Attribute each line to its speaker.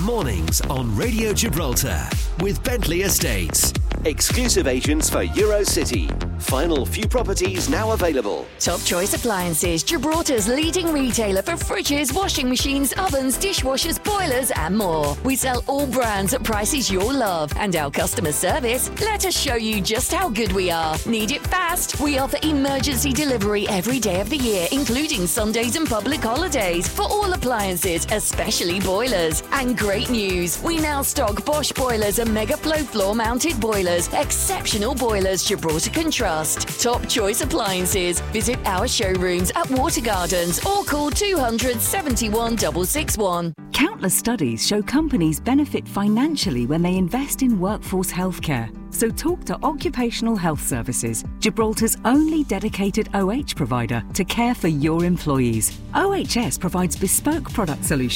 Speaker 1: Mornings on Radio Gibraltar with Bentley Estates. Exclusive agents for Eurocity. Final few properties now available.
Speaker 2: Top Choice Appliances, Gibraltar's leading retailer for fridges, washing machines, ovens, dishwashers, boilers and more. We sell all brands at prices you'll love. And our customer service, let us show you just how good we are. Need it fast? We offer emergency delivery every day of the year, including Sundays and public holidays, for all appliances, especially boilers. And great news, we now stock Bosch boilers and Megaflow floor mounted boilers. Exceptional boilers Gibraltar can trust. Top Choice Appliances. Visit our showrooms at Water Gardens or call 200 71 661.
Speaker 3: Countless studies show companies benefit financially when they invest in workforce healthcare. So talk to Occupational Health Services, Gibraltar's only dedicated OH provider to care for your employees. OHS provides bespoke product solutions